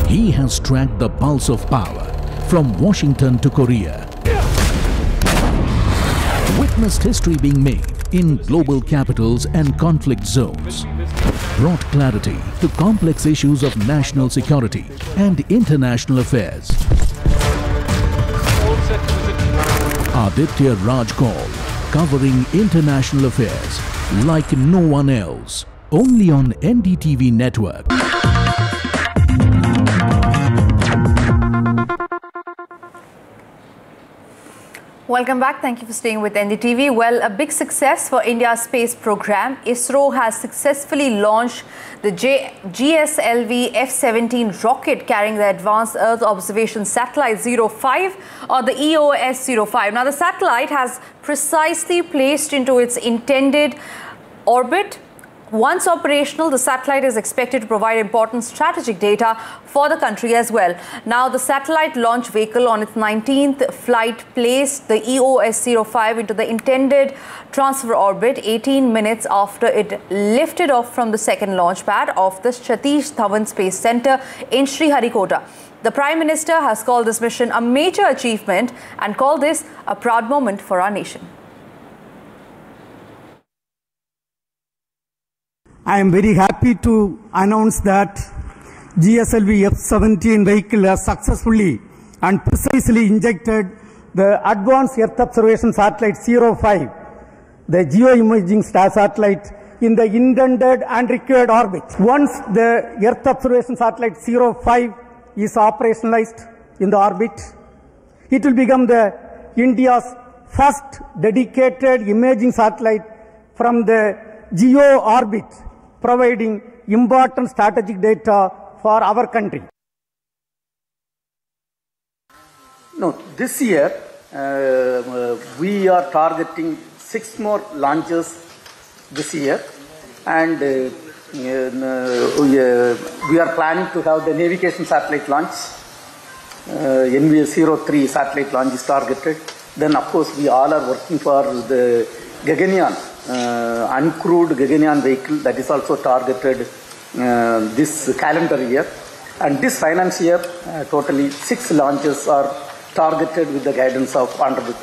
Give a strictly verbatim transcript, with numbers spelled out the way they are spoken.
He has tracked the pulse of power from Washington to Korea. Witnessed history being made in global capitals and conflict zones. Brought clarity to complex issues of national security and international affairs. Aditya Raj Kaul, covering international affairs like no one else. Only on N D T V network. Welcome back. Thank you for staying with N D T V. Well, a big success for India's space program. ISRO has successfully launched the J G S L V F seventeen rocket carrying the Advanced Earth Observation Satellite zero five or the E O S zero five. Now, the satellite has precisely placed into its intended orbit. Once operational, the satellite is expected to provide important strategic data for the country as well. Now, the satellite launch vehicle on its nineteenth flight placed the E O S zero five into the intended transfer orbit eighteen minutes after it lifted off from the second launch pad of the Satish Dhawan Space Center in Sriharikota. The Prime Minister has called this mission a major achievement and called this a proud moment for our nation. I am very happy to announce that G S L V F seventeen vehicle has successfully and precisely injected the Advanced Earth Observation Satellite zero five, the geoimaging star satellite, in the intended and required orbit. Once the Earth Observation Satellite zero five is operationalized in the orbit, it will become the India's first dedicated imaging satellite from the geo orbit, providing important strategic data for our country. No, this year uh, we are targeting six more launches this year, and uh, uh, we, uh, we are planning to have the navigation satellite launch. Uh, N V S zero three satellite launch is targeted. Then, of course, we all are working for the Gaganyaan, uh, uncrewed Gaganyaan vehicle that is also targeted uh, this calendar year. And this finance year, uh, totally six launches are targeted with the guidance of Honorable